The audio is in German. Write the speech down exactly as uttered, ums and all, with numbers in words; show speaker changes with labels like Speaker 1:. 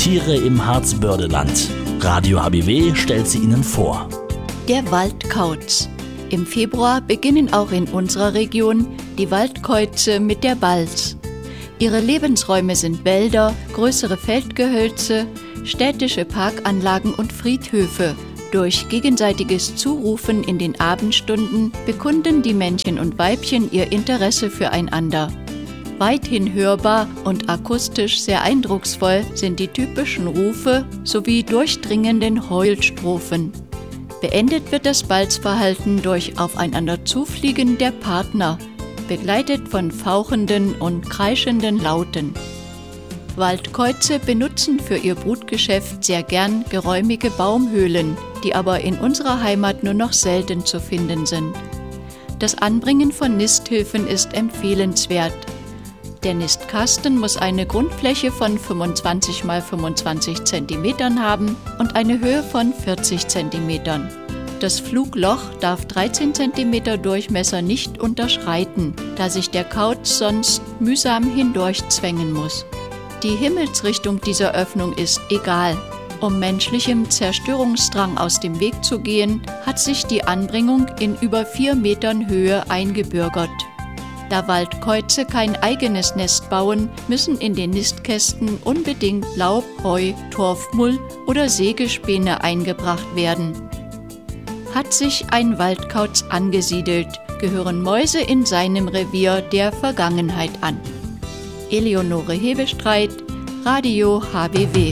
Speaker 1: Tiere im Harzbördeland. Radio H B W stellt sie Ihnen vor.
Speaker 2: Der Waldkauz. Im Februar beginnen auch in unserer Region die Waldkäuze mit der Balz. Ihre Lebensräume sind Wälder, größere Feldgehölze, städtische Parkanlagen und Friedhöfe. Durch gegenseitiges Zurufen in den Abendstunden bekunden die Männchen und Weibchen ihr Interesse füreinander. Weithin hörbar und akustisch sehr eindrucksvoll sind die typischen Rufe sowie durchdringenden Heulstrophen. Beendet wird das Balzverhalten durch aufeinander Zufliegen der Partner, begleitet von fauchenden und kreischenden Lauten. Waldkäuze benutzen für ihr Brutgeschäft sehr gern geräumige Baumhöhlen, die aber in unserer Heimat nur noch selten zu finden sind. Das Anbringen von Nisthilfen ist empfehlenswert. Der Nistkasten muss eine Grundfläche von fünfundzwanzig mal fünfundzwanzig Zentimetern haben und eine Höhe von vierzig Zentimetern. Das Flugloch darf dreizehn Zentimeter Durchmesser nicht unterschreiten, da sich der Kauz sonst mühsam hindurchzwängen muss. Die Himmelsrichtung dieser Öffnung ist egal. Um menschlichem Zerstörungsdrang aus dem Weg zu gehen, hat sich die Anbringung in über vier Metern Höhe eingebürgert. Da Waldkäuze kein eigenes Nest bauen, müssen in den Nistkästen unbedingt Laub, Heu, Torfmull oder Sägespäne eingebracht werden. Hat sich ein Waldkauz angesiedelt, gehören Mäuse in seinem Revier der Vergangenheit an. Eleonore Hebestreit, Radio H B W.